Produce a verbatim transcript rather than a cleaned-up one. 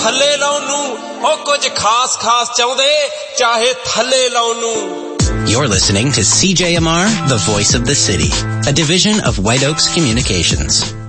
ਥੱਲੇ ਲਾਉਣ ਨੂੰ ਉਹ ਕੁਝ ਖਾਸ ਖਾਸ ਚਾਹੁੰਦੇ ਚਾਹੇ ਥੱਲੇ ਲਾਉਣ ਨੂੰ। You're listening to C J M R, the voice of the city, a division of White Oaks Communications.